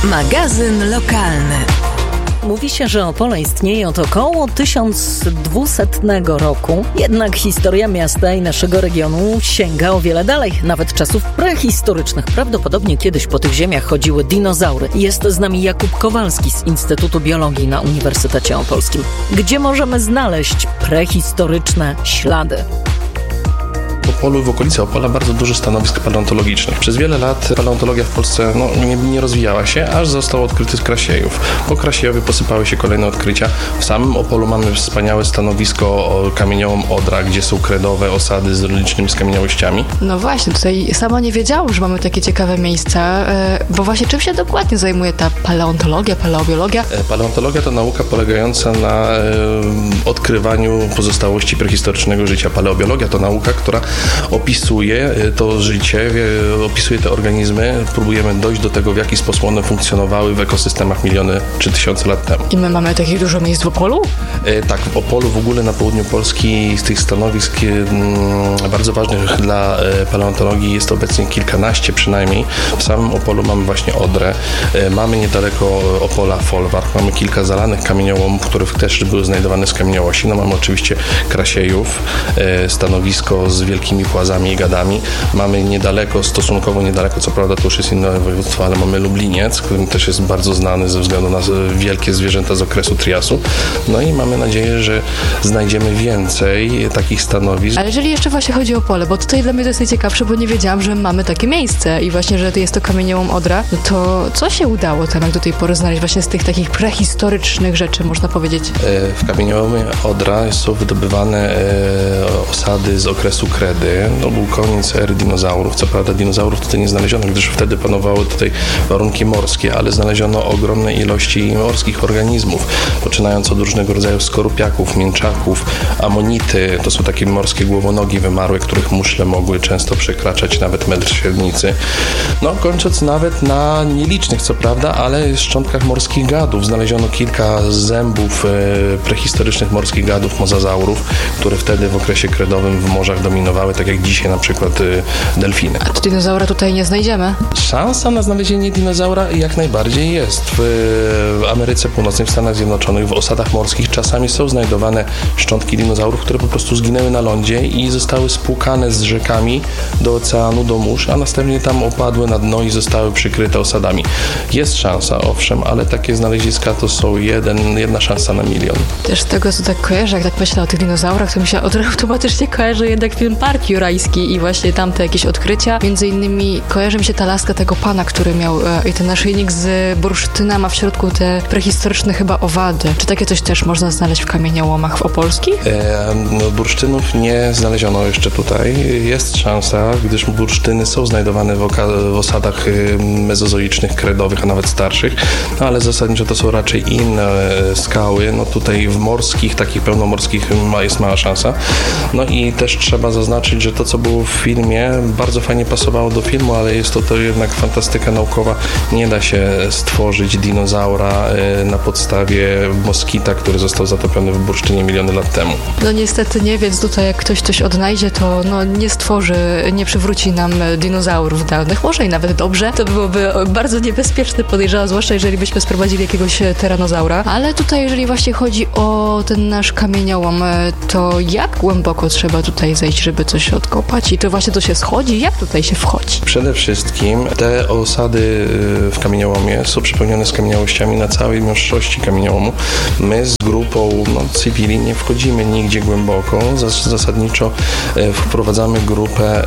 Magazyn lokalny. Mówi się, że Opole istnieje od około 1200 roku, jednak historia miasta i naszego regionu sięga o wiele dalej, nawet czasów prehistorycznych. Prawdopodobnie kiedyś po tych ziemiach chodziły dinozaury. Jest z nami Jakub Kowalski z Instytutu Biologii na Uniwersytecie Opolskim. Gdzie możemy znaleźć prehistoryczne ślady? W Opolu i w okolicy Opola bardzo dużo stanowisk paleontologicznych. Przez wiele lat paleontologia w Polsce nie rozwijała się, aż został odkryty Krasiejąw. Po Krasiejowie posypały się kolejne odkrycia. W samym Opolu mamy wspaniałe stanowisko kamieniołom Odra, gdzie są kredowe osady z licznymi skamieniałościami. No właśnie, tutaj sama nie wiedziałam, że mamy takie ciekawe miejsca, bo właśnie czym się dokładnie zajmuje ta paleontologia, paleobiologia? Paleontologia to nauka polegająca na odkrywaniu pozostałości prehistorycznego życia. Paleobiologia to nauka, która opisuje to życie, opisuje te organizmy, próbujemy dojść do tego, w jaki sposób one funkcjonowały w ekosystemach miliony czy tysiące lat temu. I my mamy takich dużo miejsc w Opolu? Tak, w Opolu w ogóle na południu Polski z tych stanowisk bardzo ważnych dla paleontologii jest obecnie kilkanaście przynajmniej. W samym Opolu mamy właśnie Odrę, mamy niedaleko Opola folwark, mamy kilka zalanych kamieniołomów, w których też były znajdowane skamieniałości. No mamy oczywiście Krasiejów, stanowisko z wielkimi płazami i gadami. Mamy niedaleko, stosunkowo niedaleko, co prawda to już jest inne województwo, ale mamy Lubliniec, który też jest bardzo znany ze względu na wielkie zwierzęta z okresu Triasu. No i mamy nadzieję, że znajdziemy więcej takich stanowisk. Ale jeżeli jeszcze właśnie chodzi o Opole, bo tutaj dla mnie to jest najciekawsze, bo nie wiedziałam, że mamy takie miejsce i właśnie, że jest to kamieniołom Odra, no to co się udało tam jak do tej pory znaleźć właśnie z tych takich prehistorycznych rzeczy, można powiedzieć? W kamieniołomie Odra są wydobywane osady z okresu Kredy. To był koniec ery dinozaurów. Co prawda dinozaurów tutaj nie znaleziono, gdyż wtedy panowały tutaj warunki morskie, ale znaleziono ogromne ilości morskich organizmów, poczynając od różnego rodzaju skorupiaków, mięczaków, amonity. To są takie morskie głowonogi wymarłe, których muszle mogły często przekraczać nawet metr średnicy. No, kończąc nawet na nielicznych, co prawda, ale szczątkach morskich gadów. Znaleziono kilka zębów prehistorycznych morskich gadów, mozazaurów, które wtedy w okresie kredowym w morzach dominowały, tak jak dzisiaj na przykład delfiny. A to dinozaura tutaj nie znajdziemy? Szansa na znalezienie dinozaura jak najbardziej jest. W Ameryce Północnej, w Stanach Zjednoczonych, w osadach morskich czasami są znajdowane szczątki dinozaurów, które po prostu zginęły na lądzie i zostały spłukane z rzekami do oceanu, do mórz, a następnie tam opadły na dno i zostały przykryte osadami. Jest szansa, owszem, ale takie znaleziska to są jedna szansa na milion. Też z tego, co tak kojarzę, jak tak myślę o tych dinozaurach, to mi się automatycznie kojarzy jednak film Park Jurajski i właśnie tamte jakieś odkrycia. Między innymi kojarzy mi się ta laska tego pana, który miał i ten naszyjnik z bursztyna ma w środku te prehistoryczne chyba owady. Czy takie coś też można znaleźć w kamieniołomach w opolskich? Bursztynów nie znaleziono jeszcze tutaj. Jest szansa, gdyż bursztyny są znajdowane w osadach mezozoicznych, kredowych, a nawet starszych, no ale zasadniczo to są raczej inne skały. No tutaj w morskich, takich pełnomorskich jest mała szansa. No i też trzeba zaznaczyć, że to, co było w filmie, bardzo fajnie pasowało do filmu, ale jest to jednak fantastyka naukowa. Nie da się stworzyć dinozaura na podstawie moskita, który został zatopiony w bursztynie miliony lat temu. No niestety nie, więc tutaj jak ktoś coś odnajdzie, to nie stworzy, nie przywróci nam dinozaurów dawnych. Może i nawet dobrze. To byłoby bardzo niebezpieczne, podejrzewam, zwłaszcza jeżeli byśmy sprowadzili jakiegoś tyranozaura. Ale tutaj, jeżeli właśnie chodzi o ten nasz kamieniołom, to jak głęboko trzeba tutaj zejść, żeby coś odkopać? I to właśnie to się schodzi? Jak tutaj się wchodzi? Przede wszystkim te osady w kamieniołomie są przepełnione skamieniałościami na całej większości kamieniołomu. My z grupą cywili nie wchodzimy nigdzie głęboko. Zasadniczo wprowadzamy grupę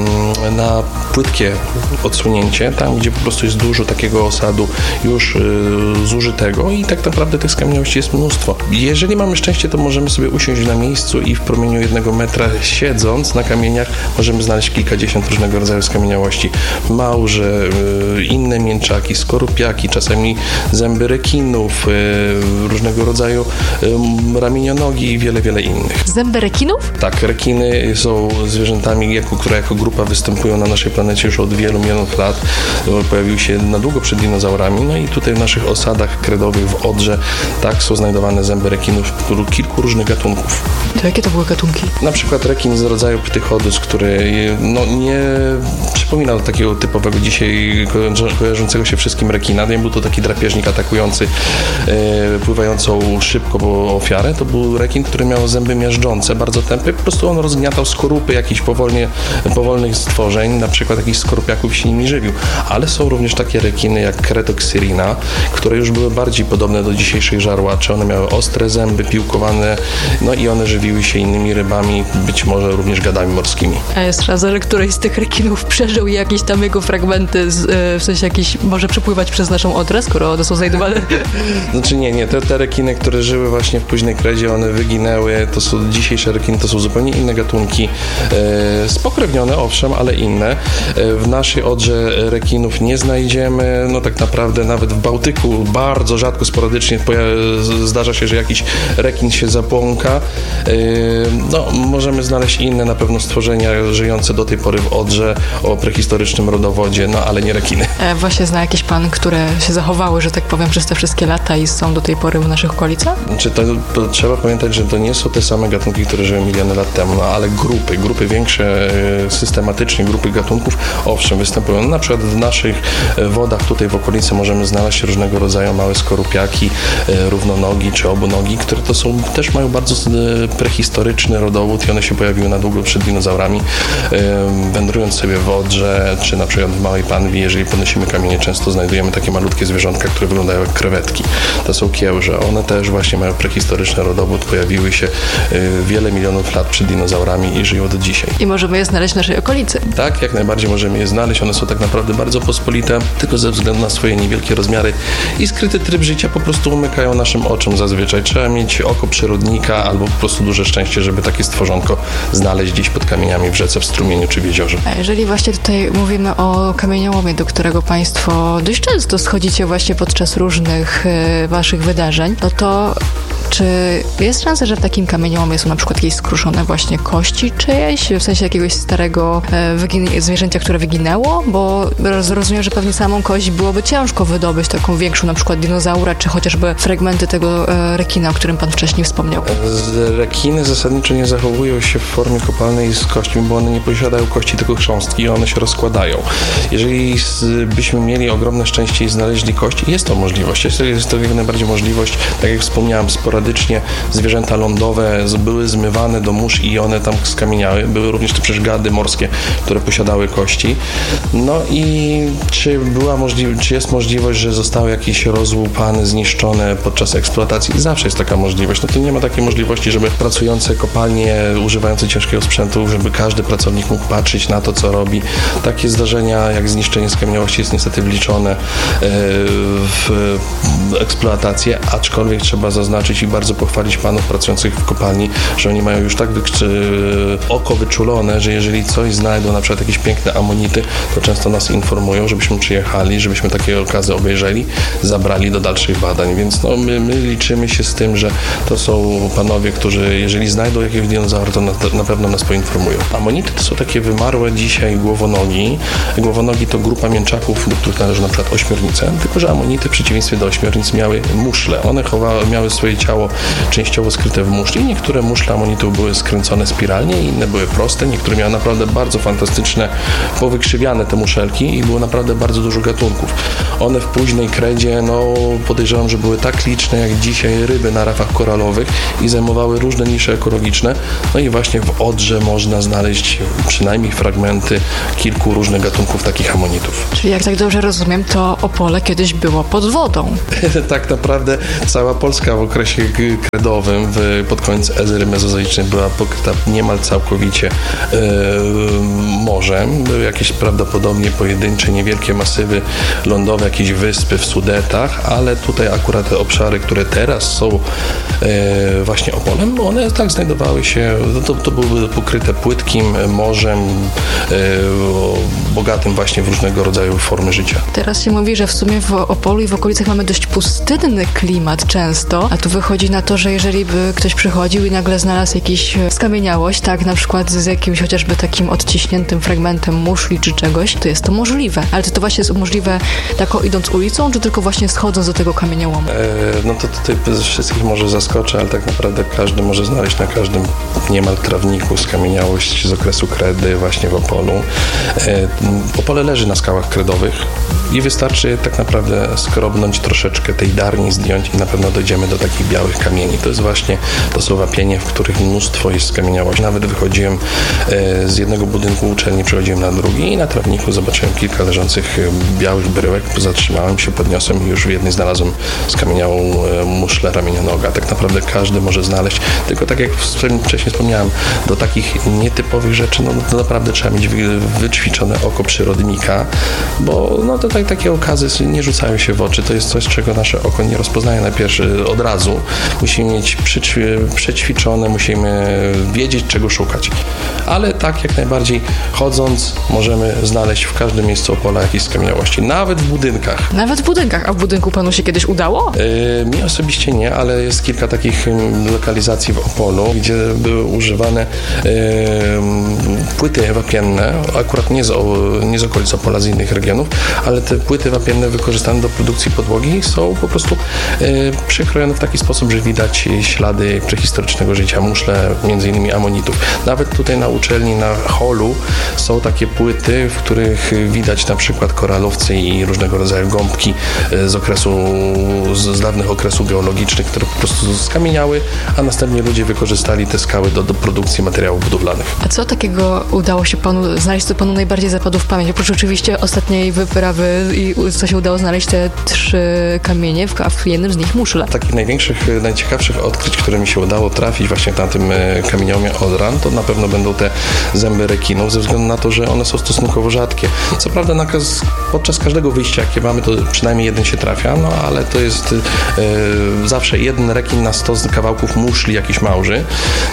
na płytkie odsunięcie, tam gdzie po prostu jest dużo takiego osadu już zużytego i tak naprawdę tych skamieniałości jest mnóstwo. Jeżeli mamy szczęście, to możemy sobie usiąść na miejscu i w promieniu 1 metra siedząc na kamieniach możemy znaleźć kilkadziesiąt różnego rodzaju skamieniałości. Małże, inne mięczaki, skorupiaki, czasami zęby rekinów, różnego rodzaju ramienionogi i wiele innych. Zęby rekinów? Tak, rekiny są zwierzętami, które jako grupa występują na naszej planecie już od wielu milionów lat. Pojawiły się na długo przed dinozaurami, no i tutaj w naszych osadach kredowych w Odrze są znajdowane zęby rekinów kilku różnych gatunków. To jakie to były gatunki? Na przykład rekin z rodzaju sztychodys, który nie przypominał takiego typowego dzisiaj kojarzącego się wszystkim rekina. Nie był to taki drapieżnik atakujący pływającą szybko ofiarę. To był rekin, który miał zęby miażdżące, bardzo tępe. Po prostu on rozgniatał skorupy jakichś powolnych stworzeń, na przykład jakichś skorupiaków się nimi żywił. Ale są również takie rekiny jak Kretoxyrina, które już były bardziej podobne do dzisiejszych żarłaczy. One miały ostre zęby, piłkowane, i one żywiły się innymi rybami, być może również gadami morskimi. A jest szansa, że któryś z tych rekinów przeżył i jakieś tam jego fragmenty, w sensie jakiś, może przepływać przez naszą Odrę, skoro one są znajdowane? Znaczy nie. Te rekiny, które żyły właśnie w późnej kredzie, one wyginęły. To są dzisiejsze rekiny, to są zupełnie inne gatunki. Spokrewnione, owszem, ale inne. W naszej Odrze rekinów nie znajdziemy. Tak naprawdę nawet w Bałtyku bardzo rzadko, sporadycznie zdarza się, że jakiś rekin się zabłąka. Możemy znaleźć inne na pewno stworzenia żyjące do tej pory w Odrze o prehistorycznym rodowodzie, ale nie rekiny. Właśnie zna jakiś pan, które się zachowały, że tak powiem, przez te wszystkie lata i są do tej pory w naszych okolicach? To trzeba pamiętać, że to nie są te same gatunki, które żyły miliony lat temu, ale grupy większe, systematycznie grupy gatunków, owszem, występują. Na przykład w naszych wodach tutaj w okolicy możemy znaleźć różnego rodzaju małe skorupiaki, równonogi czy obunogi, które też mają bardzo prehistoryczny rodowód i one się pojawiły na długo przed dinozaurami. Wędrując sobie w Odrze, czy na przykład w Małej Panwi, jeżeli podnosimy kamienie, często znajdujemy takie malutkie zwierzątka, które wyglądają jak krewetki. To są kiełże. One też właśnie mają prehistoryczny rodowód, pojawiły się wiele milionów lat przed dinozaurami i żyją do dzisiaj. I możemy je znaleźć w naszej okolicy. Tak, jak najbardziej możemy je znaleźć. One są tak naprawdę bardzo pospolite, tylko ze względu na swoje niewielkie rozmiary i skryty tryb życia po prostu umykają naszym oczom zazwyczaj. Trzeba mieć oko przyrodnika albo po prostu duże szczęście, żeby takie stworzonko znaleźć gdzieś pod kamieniami w rzece, w strumieniu czy w jeziorze. A jeżeli właśnie tutaj mówimy o kamieniołomie, do którego Państwo dość często schodzicie właśnie podczas różnych Waszych wydarzeń, to czy jest szansa, że w takim kamieniołomie są na przykład jakieś skruszone właśnie kości czyjeś, w sensie jakiegoś starego zwierzęcia, które wyginęło? Bo rozumiem, że pewnie samą kość byłoby ciężko wydobyć, taką większą, na przykład dinozaura, czy chociażby fragmenty tego rekina, o którym Pan wcześniej wspomniał. Rekiny zasadniczo nie zachowują się w formie kopalnej z kośćmi, bo one nie posiadają kości, tylko chrząstki i one się rozkładają. Jeżeli byśmy mieli ogromne szczęście i znaleźli kość, jest to możliwość. Jest to jak najbardziej możliwość, tak jak wspomniałem, sporadycznie zwierzęta lądowe były zmywane do mórz i one tam skamieniały. Były również te przecież gady morskie, które posiadały kości. I czy jest możliwość, że zostały jakieś rozłupane, zniszczone podczas eksploatacji? Zawsze jest taka możliwość. Tu nie ma takiej możliwości, żeby pracujące kopalnie, używające ciężkiego sprzętu, żeby każdy pracownik mógł patrzeć na to, co robi. Takie zdarzenia jak zniszczenie skamieniałości jest niestety wliczone w eksploatację, aczkolwiek trzeba zaznaczyć i bardzo pochwalić panów pracujących w kopalni, że oni mają już tak oko wyczulone, że jeżeli coś znajdą, na przykład jakieś piękne amonity, to często nas informują, żebyśmy przyjechali, żebyśmy takie okazy obejrzeli, zabrali do dalszych badań, więc my liczymy się z tym, że to są panowie, którzy jeżeli znajdą jakiegoś dinozaura, to na pewno nas poinformują. Amonity to są takie wymarłe dzisiaj głowonogi. Głowonogi to grupa mięczaków, do których należy na przykład ośmiornice, tylko że amonity w przeciwieństwie do ośmiornic miały muszle. One miały swoje ciało częściowo skryte w muszli. Niektóre muszle amonitów były skręcone spiralnie, inne były proste. Niektóre miały naprawdę bardzo fantastyczne, powykrzywiane te muszelki i było naprawdę bardzo dużo gatunków. One w późnej kredzie, podejrzewam, że były tak liczne jak dzisiaj ryby na rafach koralowych i zajmowały różne nisze ekologiczne. I właśnie w Odrze można znaleźć przynajmniej fragmenty kilku różnych gatunków takich amonitów. Czyli jak tak dobrze rozumiem, to Opole kiedyś było pod wodą. Tak naprawdę cała Polska w okresie kredowym pod koniec ery mezozoicznej była pokryta niemal całkowicie morzem. Były jakieś prawdopodobnie pojedyncze, niewielkie masywy lądowe, jakieś wyspy w Sudetach, ale tutaj akurat te obszary, które teraz są właśnie Opolem, one tak znajdowały się, to były pokryte płytkim morzem, bogatym właśnie w różnego rodzaju formy życia. Teraz się mówi, że w sumie w Opolu i w okolicach mamy dość pustynny klimat często, a tu wychodzi wychodzi na to, że jeżeli by ktoś przychodził i nagle znalazł jakiś skamieniałość, tak, na przykład z jakimś chociażby takim odciśniętym fragmentem muszli czy czegoś, to jest to możliwe. Ale czy to właśnie jest możliwe tak idąc ulicą, czy tylko właśnie schodząc do tego kamieniołomu? No to tutaj wszystkich może zaskoczę, ale tak naprawdę każdy może znaleźć na każdym niemal trawniku skamieniałość z okresu kredy właśnie w Opolu. Opole leży na skałach kredowych i wystarczy tak naprawdę skrobnąć troszeczkę tej darni, zdjąć i na pewno dojdziemy do takich białych kamieni. To są wapienie, w których mnóstwo jest skamieniałości. Nawet wychodziłem z jednego budynku uczelni, przechodziłem na drugi i na trawniku zobaczyłem kilka leżących białych bryłek. Zatrzymałem się, podniosłem i już w jednej znalazłem skamieniałą muszlę ramienionoga. Tak naprawdę każdy może znaleźć, tylko tak jak wcześniej wspomniałem, do takich nietypowych rzeczy, to naprawdę trzeba mieć wyćwiczone oko przyrodnika, bo to takie okazy nie rzucają się w oczy. To jest coś, czego nasze oko nie rozpoznaje od razu. Musimy mieć przećwiczone, musimy wiedzieć, czego szukać. Ale tak jak najbardziej chodząc możemy znaleźć w każdym miejscu Opola jakieś skamieniałości. Nawet w budynkach. Nawet w budynkach. A w budynku panu się kiedyś udało? Mi osobiście nie, ale jest kilka takich lokalizacji w Opolu, gdzie były używane płyty wapienne, akurat nie z okolic Opola, z innych regionów, ale te płyty wapienne wykorzystane do produkcji podłogi są po prostu przykrojone w taki sposób, że widać ślady prehistorycznego życia, muszle m.in. amonitów. Nawet tutaj na uczelni, na holu są takie płyty, w których widać na przykład koralowce i różnego rodzaju gąbki z dawnych okresów geologicznych, które po prostu skamieniały, a następnie ludzie wykorzystali te skały do produkcji materiałów budowlanych. A co takiego udało się panu znaleźć, co panu najbardziej zapadło w pamięć? Oprócz oczywiście ostatniej wyprawy i co się udało znaleźć te 3 kamienie, a w jednym z nich muszle. Takich największych, najciekawszych odkryć, które mi się udało trafić właśnie na tym kamieniomie Odran, to na pewno będą te zęby rekinów, ze względu na to, że one są stosunkowo rzadkie. Co prawda podczas każdego wyjścia, jakie mamy, to przynajmniej jeden się trafia, ale to jest zawsze jeden rekin na 100 kawałków muszli jakiś małży.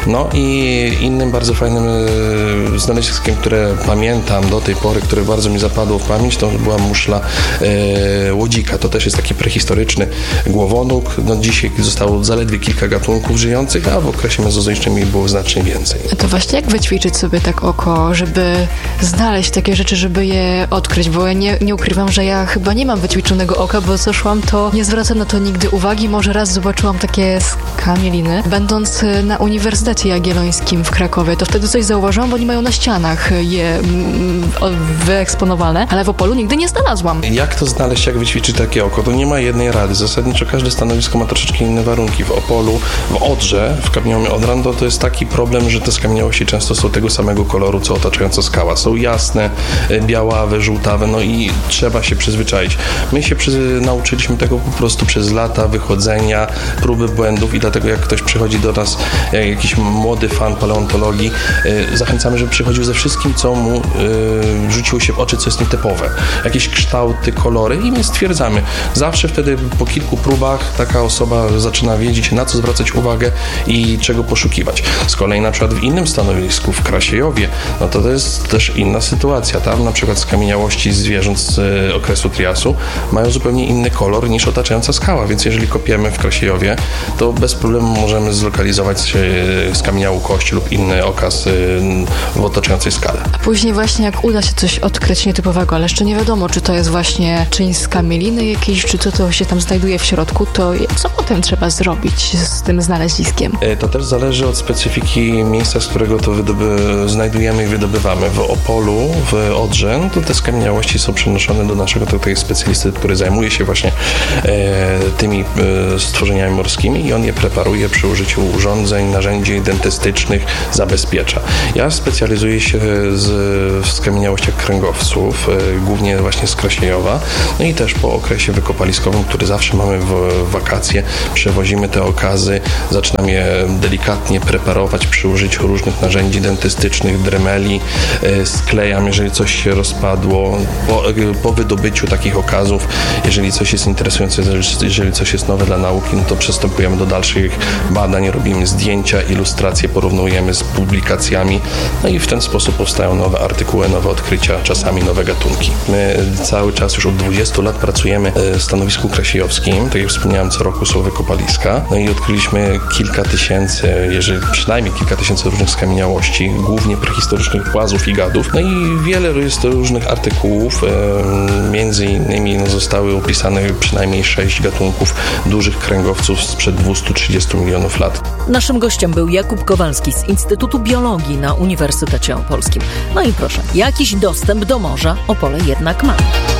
I innym bardzo fajnym znaleziskiem, które pamiętam do tej pory, które bardzo mi zapadło w pamięć, to była muszla łodzika. To też jest taki prehistoryczny głowonóg. Dzisiaj zostało zaledwie kilka gatunków żyjących, a w okresie mezozoicznym ich było znacznie więcej. A to właśnie jak wyćwiczyć sobie tak oko, żeby znaleźć takie rzeczy, żeby je odkryć? Bo ja nie ukrywam, że ja chyba nie mam wyćwiczonego oka, bo co szłam, to nie zwracam na to nigdy uwagi. Może raz zobaczyłam takie skamieliny, będąc na Uniwersytecie Jagiellońskim w Krakowie. To wtedy coś zauważyłam, bo oni mają na ścianach je wyeksponowane, ale w Opolu nigdy nie znalazłam. Jak to znaleźć, jak wyćwiczyć takie oko? To nie ma jednej rady. Zasadniczo każde stanowisko ma troszeczkę inne warunki. W Opolu, w Odrze, w kamieniomie Odran, to jest taki problem, że te skamieniałości często są tego samego koloru, co otaczająca skała. Są jasne, białawe, żółtawe, i trzeba się przyzwyczaić. My się nauczyliśmy tego po prostu przez lata wychodzenia, próby błędów i dlatego jak ktoś przychodzi do nas, jak jakiś młody fan paleontologii, zachęcamy, żeby przychodził ze wszystkim, co mu rzuciło się w oczy, co jest nietypowe. Jakieś kształty, kolory i my stwierdzamy. Zawsze wtedy po kilku próbach taka osoba zaczyna wiedzieć, na co zwracać uwagę i czego poszukiwać. Z kolei na przykład w innym stanowisku, w Krasiejowie, to jest też inna sytuacja. Tam na przykład skamieniałości zwierząt z okresu triasu mają zupełnie inny kolor niż otaczająca skała, więc jeżeli kopiemy w Krasiejowie, to bez problemu możemy zlokalizować skamieniałą kość lub inny okaz w otaczającej skale. A później właśnie jak uda się coś odkryć nietypowego, ale jeszcze nie wiadomo, czy to jest właśnie część skamieliny jakiejś, czy to się tam znajduje w środku, to co potem trzeba zrobić z tym znaleziskiem? To też zależy od specyfiki miejsca, z którego to znajdujemy i wydobywamy. W Opolu, w Odrze, to te skamieniałości są przenoszone do naszego tutaj specjalisty, który zajmuje się właśnie tymi stworzeniami morskimi i on je preparuje przy użyciu urządzeń, narzędzi dentystycznych, zabezpiecza. Ja specjalizuję się w skamieniałościach kręgowców, głównie właśnie z Krasiejowa, i też po okresie wykopaliskowym, który zawsze mamy w wakacje, przewozimy te okazy, zaczynam je delikatnie preparować przy użyciu różnych narzędzi dentystycznych, dremeli, sklejam, jeżeli coś się rozpadło. Po wydobyciu takich okazów, jeżeli coś jest interesujące, jeżeli coś jest nowe dla nauki, to przystępujemy do dalszych badań, robimy zdjęcia, ilustracje, porównujemy z publikacjami, i w ten sposób powstają nowe artykuły, nowe odkrycia, czasami nowe gatunki. My cały czas już od 20 lat pracujemy w stanowisku krasiejowskim. Tak jak wspomniałem, co roku są wykopaliska. No i odkryliśmy kilka tysięcy, jeżeli przynajmniej kilka tysięcy różnych skamieniałości, głównie prehistorycznych płazów i gadów. No i wiele jest różnych artykułów. Między innymi zostały opisane przynajmniej 6 gatunków dużych kręgowców sprzed 230 milionów lat. Naszym gościem był Jakub Kowalski z Instytutu Biologii na Uniwersytecie Opolskim. No i proszę, jakiś dostęp do morza Opole jednak ma.